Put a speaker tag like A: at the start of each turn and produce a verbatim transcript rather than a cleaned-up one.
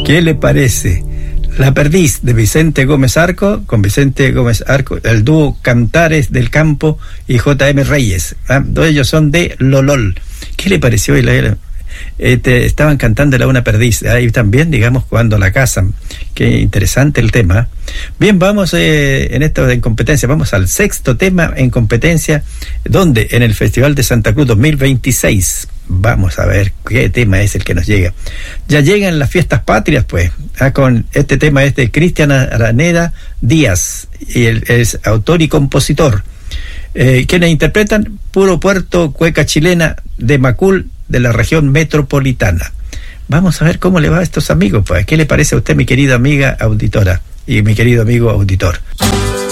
A: ¿Qué le parece? La Perdiz de Vicente Gómez Arco, con Vicente Gómez Arco, el dúo Cantares del Campo y J M Reyes. ¿Ah? Dos de ellos son de Lolol. ¿Qué le pareció? Este, estaban cantando la Una Perdiz, ahí también, digamos, cuando la cazan. Qué interesante el tema. Bien, vamos eh, en esto de competencia, vamos al sexto tema en competencia, donde en el Festival de Santa Cruz dos mil veintiséis. Vamos a ver qué tema es el que nos llega. Ya llegan las fiestas patrias, pues. Ah, con este tema es de Cristian Araneda Díaz, y él es autor y compositor. Eh, quienes interpretan Puro Puerto, cueca chilena de Macul, de la región metropolitana. Vamos a ver cómo le va a estos amigos, pues. ¿Qué le parece a usted, mi querida amiga auditora y mi querido amigo auditor?